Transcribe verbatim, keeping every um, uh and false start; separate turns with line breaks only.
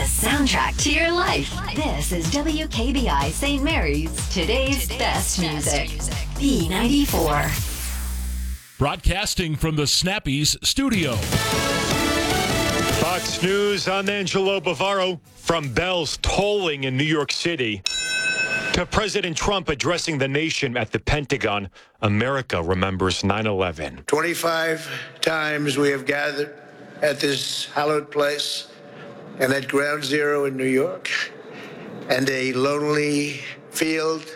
the soundtrack to your life. This is W K B I Saint Mary's, today's, today's best, best music. music. B ninety-four.
Broadcasting from the Snappies studio.
Fox News, I'm Angelo Bavaro. From bells tolling in New York City to President Trump addressing the nation at the Pentagon, America remembers nine eleven.
twenty-five times we have gathered at this hallowed place and at Ground Zero in New York, and a lonely field